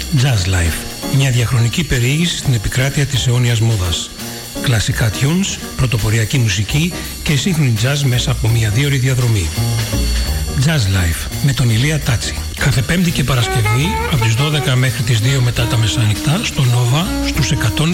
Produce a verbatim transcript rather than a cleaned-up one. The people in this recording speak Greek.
Jazz Life, μια διαχρονική περιήγηση στην επικράτεια της αιώνιας μόδας. Κλασικά tunes, πρωτοποριακή μουσική και σύγχρονη jazz μέσα από μια δύο ώρη διαδρομή. Jazz Life με τον Ηλία Τάτσι. Κάθε Πέμπτη και Παρασκευή από τις δώδεκα μέχρι τις δύο μετά τα μεσάνυχτα στο Nova στους εκατό